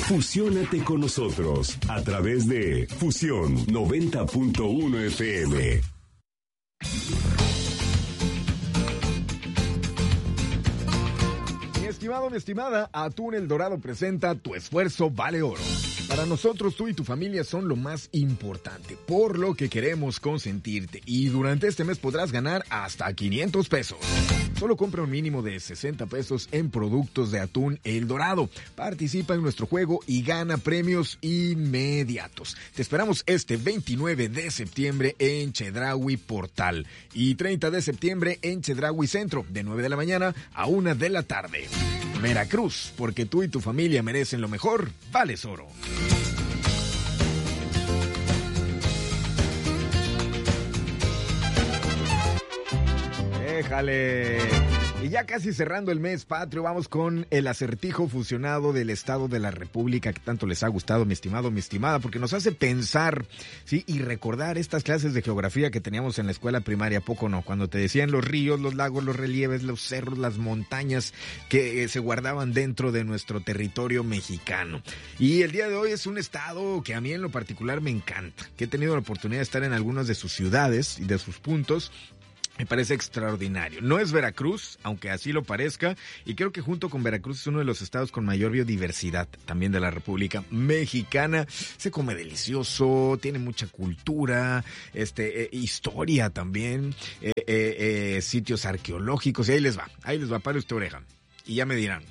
Fusiónate con nosotros a través de Fusión 90.1 FM. Mi estimado, mi estimada, Atún El Dorado presenta Tu esfuerzo vale oro. Para nosotros, tú y tu familia son lo más importante, por lo que queremos consentirte. Y durante este mes podrás ganar hasta 500 pesos. Solo compra un mínimo de 60 pesos en productos de Atún El Dorado. Participa en nuestro juego y gana premios inmediatos. Te esperamos este 29 de septiembre en Chedraui Portal y 30 de septiembre en Chedraui Centro, de 9 de la mañana a 1 de la tarde. Veracruz, porque tú y tu familia merecen lo mejor, vales oro. Déjale. Y ya casi cerrando el mes patrio, vamos con el acertijo fusionado del Estado de la República que tanto les ha gustado, mi estimado, mi estimada, porque nos hace pensar, ¿sí? Y recordar estas clases de geografía que teníamos en la escuela primaria, ¿poco no? Cuando te decían los ríos, los lagos, los relieves, los cerros, las montañas que se guardaban dentro de nuestro territorio mexicano. Y el día de hoy es un estado que a mí en lo particular me encanta, que he tenido la oportunidad de estar en algunas de sus ciudades y de sus puntos. Me parece extraordinario. No es Veracruz, aunque así lo parezca, y creo que junto con Veracruz es uno de los estados con mayor biodiversidad también de la República Mexicana. Se come delicioso, tiene mucha cultura, historia también, sitios arqueológicos, y ahí les va, pare usted oreja, y ya me dirán.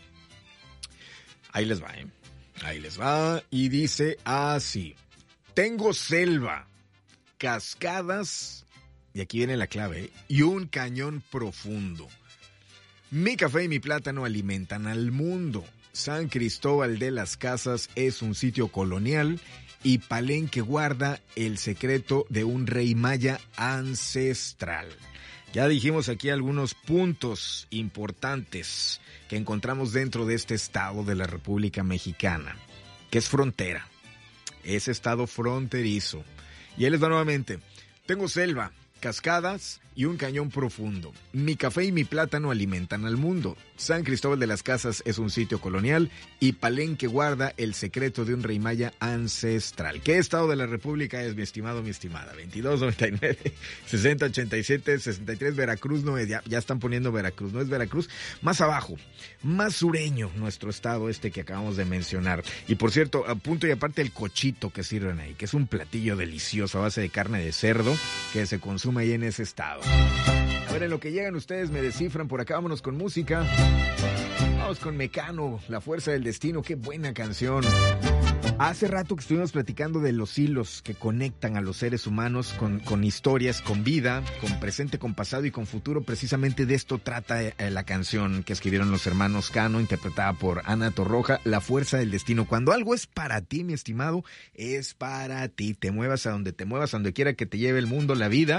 Ahí les va, y dice así: tengo selva, cascadas, y aquí viene la clave, y un cañón profundo. Mi café y mi plátano alimentan al mundo. San Cristóbal de las Casas es un sitio colonial y Palenque guarda el secreto de un rey maya ancestral. Ya dijimos aquí algunos puntos importantes que encontramos dentro de este estado de la República Mexicana, que es frontera, es estado fronterizo. Y ahí les va nuevamente: tengo selva, cascadas y un cañón profundo. Mi café y mi plátano alimentan al mundo. San Cristóbal de las Casas es un sitio colonial y Palenque guarda el secreto de un rey maya ancestral. ¿Qué estado de la República es, mi estimado, mi estimada? 2299 6087 63. Veracruz no es, ya están poniendo Veracruz, no es Veracruz. Más abajo, más sureño nuestro estado que acabamos de mencionar. Y por cierto, a punto y aparte el cochito que sirven ahí, que es un platillo delicioso a base de carne de cerdo que se consume ahí en ese estado. A ver, en lo que llegan ustedes me descifran por acá. Vámonos con música. Vamos con Mecano, La Fuerza del Destino. Qué buena canción. Hace rato que estuvimos platicando de los hilos que conectan a los seres humanos con historias, con vida, con presente, con pasado y con futuro. Precisamente de esto trata la canción que escribieron los hermanos Cano, interpretada por Ana Torroja, La Fuerza del Destino. Cuando algo es para ti, mi estimado, es para ti. Te muevas a donde quiera que te lleve el mundo, la vida.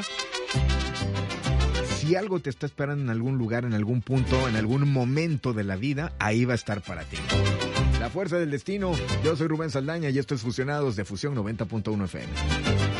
Si algo te está esperando en algún lugar, en algún punto, en algún momento de la vida, ahí va a estar para ti. La Fuerza del Destino. Yo soy Rubén Saldaña y esto es Fusionados de Fusión 90.1 FM.